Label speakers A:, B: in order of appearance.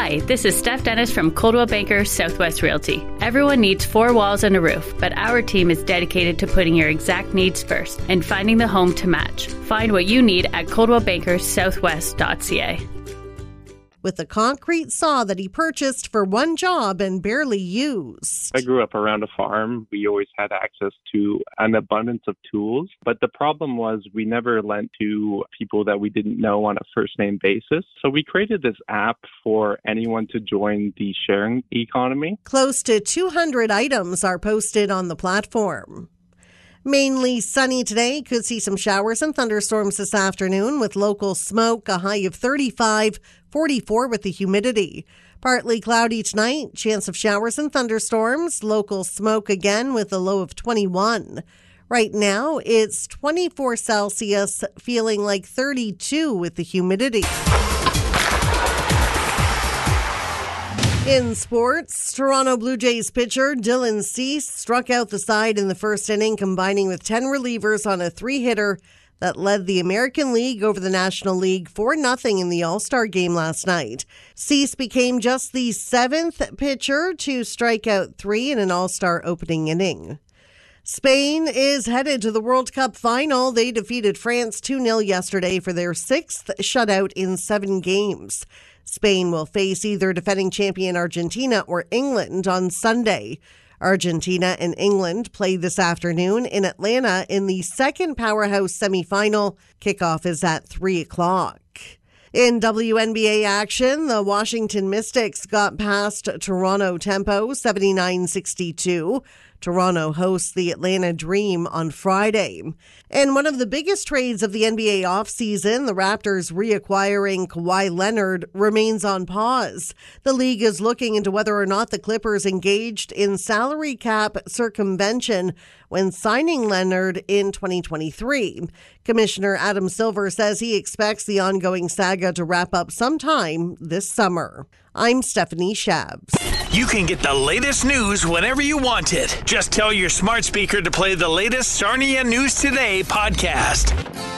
A: Hi, this is Steph Dennis from Coldwell Banker Southwest Realty. Everyone needs 4 walls and a roof, but our team is dedicated to putting your exact needs first and finding the home to match. Find what you need at coldwellbankersouthwest.ca.
B: With a concrete saw that he purchased for one job and barely used.
C: I grew up around a farm. We always had access to an abundance of tools. But the problem was we never lent to people that we didn't know on a first-name basis. So we created this app for anyone to join the sharing economy.
B: Close to 200 items are posted on the platform. Mainly sunny today. Could see some showers and thunderstorms this afternoon with local smoke, a high of 35, 44 with the humidity. Partly cloudy tonight, chance of showers and thunderstorms, local smoke again with a low of 21. Right now, it's 24 Celsius, feeling like 32 with the humidity. In sports, Toronto Blue Jays pitcher Dylan Cease struck out the side in the first inning, combining with 10 relievers on a 3-hitter that led the American League over the National League 4-0 in the All-Star game last night. Cease became just the 7th pitcher to strike out 3 in an All-Star opening inning. Spain is headed to the World Cup final. They defeated France 2-0 yesterday for their 6th shutout in 7 games. Spain will face either defending champion Argentina or England on Sunday. Argentina and England play this afternoon in Atlanta in the second powerhouse semifinal. Kickoff is at 3 o'clock. In WNBA action, the Washington Mystics got past Toronto Tempo 79-62. Toronto hosts the Atlanta Dream on Friday. And one of the biggest trades of the NBA offseason, the Raptors reacquiring Kawhi Leonard, remains on pause. The league is looking into whether or not the Clippers engaged in salary cap circumvention when signing Leonard in 2023. Commissioner Adam Silver says he expects the ongoing saga to wrap up sometime this summer. I'm Stephanie Shabs.
D: You can get the latest news whenever you want it. Just tell your smart speaker to play the latest Sarnia News Today podcast.